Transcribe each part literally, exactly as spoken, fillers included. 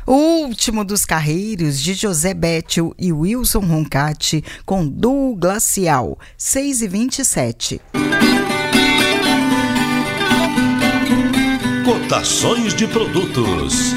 O último dos carreiros de José Bétio e Wilson Roncati com Duo Glacial, seis e vinte e sete. Cotações de produtos.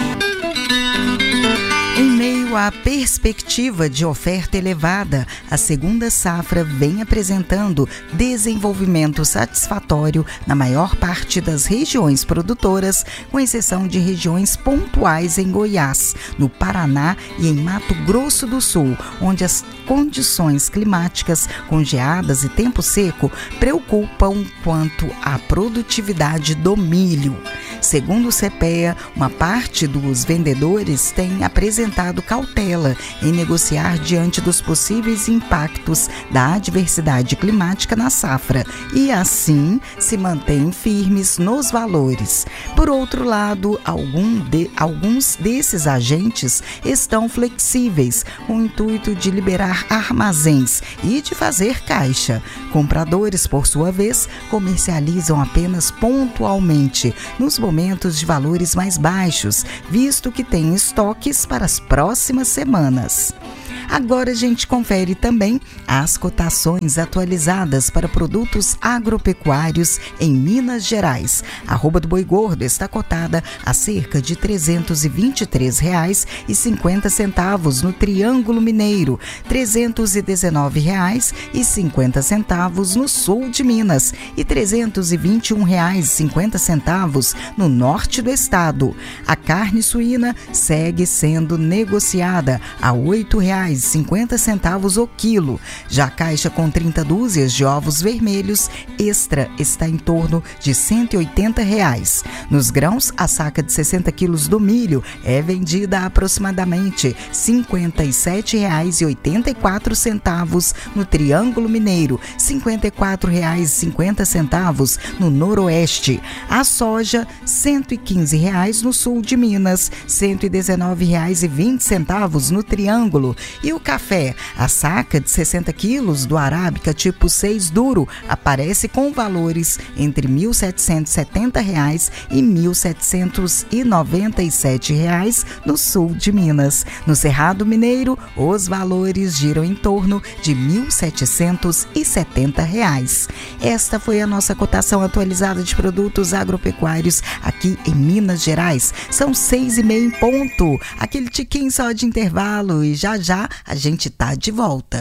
Em meio à perspectiva de oferta elevada, a segunda safra vem apresentando desenvolvimento satisfatório na maior parte das regiões produtoras, com exceção de regiões pontuais em Goiás, no Paraná e em Mato Grosso do Sul, onde as condições climáticas com geadas e tempo seco preocupam quanto à produtividade do milho. Segundo o CEPEA, uma parte dos vendedores tem apresentado cautela em negociar diante dos possíveis impactos da adversidade climática na safra e, assim, se mantêm firmes nos valores. Por outro lado, algum de, alguns desses agentes estão flexíveis, com o intuito de liberar armazéns e de fazer caixa. Compradores, por sua vez, comercializam apenas pontualmente, nos momentos de valores mais baixos, visto que tem estoques para as próximas semanas. Agora a gente confere também as cotações atualizadas para produtos agropecuários em Minas Gerais. A arroba do boi gordo está cotada a cerca de trezentos e vinte e três reais e cinquenta centavos no Triângulo Mineiro, trezentos e dezenove reais e cinquenta centavos no sul de Minas e trezentos e vinte e um reais e cinquenta centavos no norte do estado. A carne suína segue sendo negociada a oito reais e cinquenta centavos o quilo. Já a caixa com trinta dúzias de ovos vermelhos extra está em torno de cento e oitenta reais. Nos grãos, a saca de sessenta quilos do milho é vendida a aproximadamente cinquenta e sete reais e oitenta e quatro centavos no Triângulo Mineiro, cinquenta e quatro reais e cinquenta centavos no Noroeste. A soja, cento e quinze reais no sul de Minas, cento e dezenove reais e vinte centavos no Triângulo. E o café, a saca de sessenta quilos do Arábica tipo seis duro, aparece com valores entre mil setecentos e setenta reais e mil setecentos e noventa e sete reais no sul de Minas. No Cerrado Mineiro, os valores giram em torno de mil setecentos e setenta reais. Esta foi a nossa cotação atualizada de produtos agropecuários aqui em Minas Gerais. São seis e meia em ponto. Aquele tiquinho só de intervalo e já já a gente tá de volta.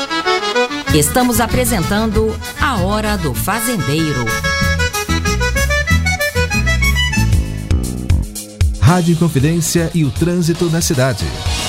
Estamos apresentando A Hora do Fazendeiro. Rádio Confidência e o trânsito na cidade.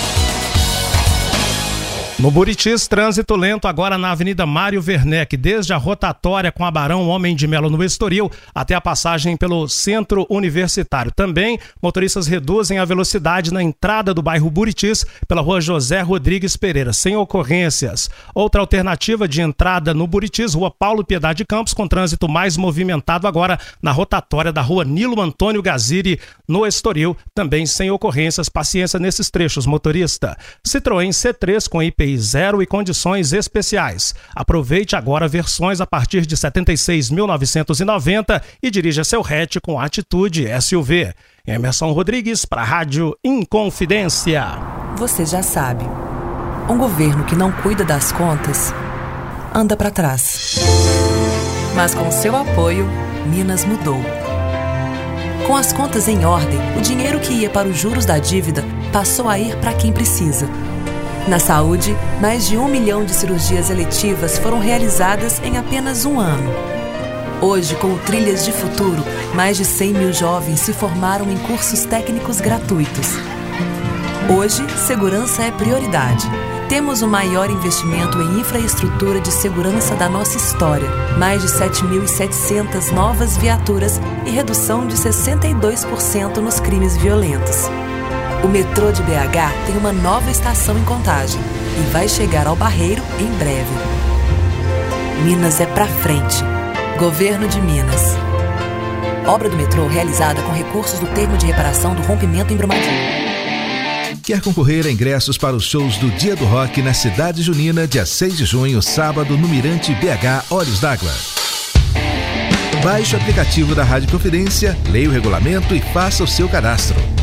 No Buritis, trânsito lento agora na Avenida Mário Werneck, desde a rotatória com a Barão Homem de Melo no Estoril até a passagem pelo Centro Universitário. Também, motoristas reduzem a velocidade na entrada do bairro Buritis pela rua José Rodrigues Pereira, sem ocorrências. Outra alternativa de entrada no Buritis, rua Paulo Piedade Campos, com trânsito mais movimentado agora na rotatória da rua Nilo Antônio Gaziri, no Estoril, também sem ocorrências. Paciência nesses trechos, motorista. Citroën C três com I P I zero e condições especiais. Aproveite agora versões a partir de setenta e seis mil novecentos e noventa e dirija seu hatch com atitude S U V. Emerson Rodrigues para a Rádio Inconfidência. Você já sabe, um governo que não cuida das contas anda para trás. Mas com seu apoio, Minas mudou. Com as contas em ordem, o dinheiro que ia para os juros da dívida passou a ir para quem precisa. Na saúde, mais de um milhão de cirurgias eletivas foram realizadas em apenas um ano. Hoje, com o Trilhas de Futuro, mais de cem mil jovens se formaram em cursos técnicos gratuitos. Hoje, segurança é prioridade. Temos o maior investimento em infraestrutura de segurança da nossa história, mais de sete mil e setecentas novas viaturas e redução de sessenta e dois por cento nos crimes violentos. O metrô de B H tem uma nova estação em Contagem e vai chegar ao Barreiro em breve. Minas é pra frente. Governo de Minas. Obra do metrô realizada com recursos do termo de reparação do rompimento em Brumadinho. Quer concorrer a ingressos para os shows do Dia do Rock na Cidade Junina, dia seis de junho, sábado, no Mirante B H Olhos d'Água? Baixe o aplicativo da Rádio Confidência, leia o regulamento e faça o seu cadastro.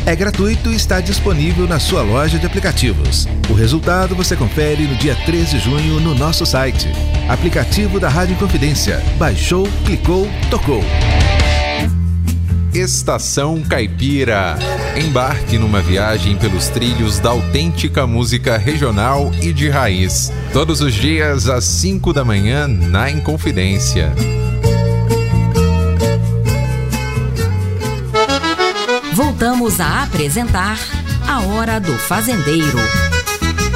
É gratuito e está disponível na sua loja de aplicativos. O resultado você confere no dia treze de junho no nosso site. Aplicativo da Rádio Inconfidência. Baixou, clicou, tocou. Estação Caipira. Embarque numa viagem pelos trilhos da autêntica música regional e de raiz. Todos os dias às cinco da manhã na Inconfidência. Voltamos a apresentar A Hora do Fazendeiro.